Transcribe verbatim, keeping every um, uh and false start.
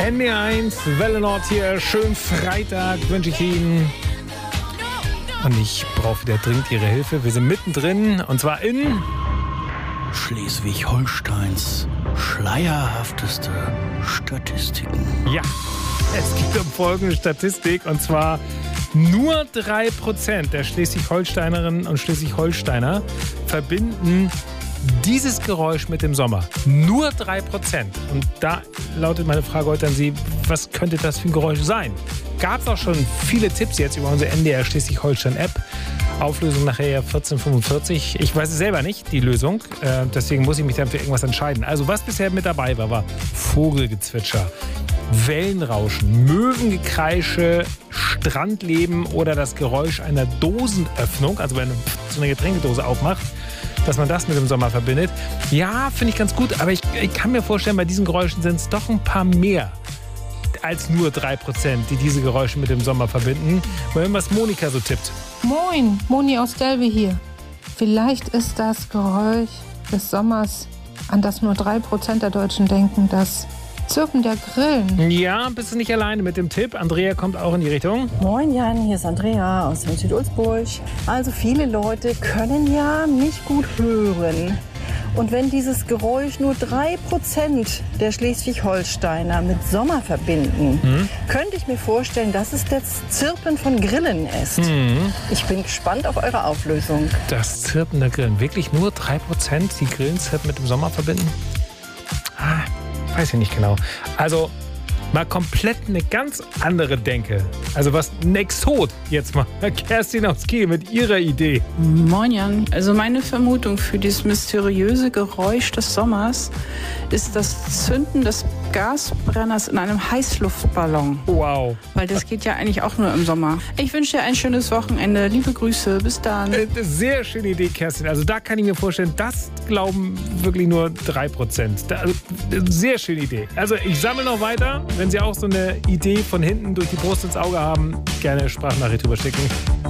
N D eins, Welle Nord hier. Schönen Freitag wünsche ich Ihnen. Und ich brauche wieder dringend Ihre Hilfe. Wir sind mittendrin und zwar in Schleswig-Holsteins schleierhafteste Statistiken. Ja, es geht um folgende Statistik und zwar nur drei Prozent der Schleswig-Holsteinerinnen und Schleswig-Holsteiner verbinden dieses Geräusch mit dem Sommer. Nur drei Prozent. Und da lautet meine Frage heute an Sie, was könnte das für ein Geräusch sein? Gab es auch schon viele Tipps jetzt über unsere N D R Schleswig-Holstein-App. Auflösung nachher vierzehn fünfundvierzig. Ich weiß es selber nicht, die Lösung. Äh, deswegen muss ich mich dann für irgendwas entscheiden. Also was bisher mit dabei war, war Vogelgezwitscher, Wellenrauschen, Möwengekreische, Strandleben oder das Geräusch einer Dosenöffnung, also wenn man so eine Getränkedose aufmacht, dass man das mit dem Sommer verbindet. Ja, finde ich ganz gut, aber ich, ich kann mir vorstellen, bei diesen Geräuschen sind es doch ein paar mehr als nur drei Prozent, die diese Geräusche mit dem Sommer verbinden. Mal hören, was Monika so tippt. Moin, Moni aus Delve hier. Vielleicht ist das Geräusch des Sommers, an das nur drei Prozent der Deutschen denken, das Zirpen der Grillen. Ja, bist du nicht alleine mit dem Tipp. Andrea kommt auch in die Richtung. Moin Jan, hier ist Andrea aus dem Südulzburg. Also viele Leute können ja nicht gut hören. Und wenn dieses Geräusch nur drei Prozent der Schleswig-Holsteiner mit Sommer verbinden, mhm. könnte ich mir vorstellen, dass es das Zirpen von Grillen ist. Mhm. Ich bin gespannt auf eure Auflösung. Das Zirpen der Grillen. Wirklich nur drei Prozent die Grillenzirpen mit dem Sommer verbinden? Ah, weiß ich nicht genau. Also mal komplett eine ganz andere Denke. Also was ein Exot jetzt mal. Kerstin aus Kiel mit ihrer Idee. Moin Jan. Also meine Vermutung für dieses mysteriöse Geräusch des Sommers ist das Zünden des Gasbrenners in einem Heißluftballon. Wow. Weil das geht ja eigentlich auch nur im Sommer. Ich wünsche dir ein schönes Wochenende. Liebe Grüße. Bis dann. Äh, sehr schöne Idee, Kerstin. Also da kann ich mir vorstellen, das glauben wirklich nur drei Prozent. Da, also, sehr schöne Idee. Also ich sammle noch weiter. Wenn Sie auch so eine Idee von hinten durch die Brust ins Auge haben, gerne Sprachnachricht drüber schicken.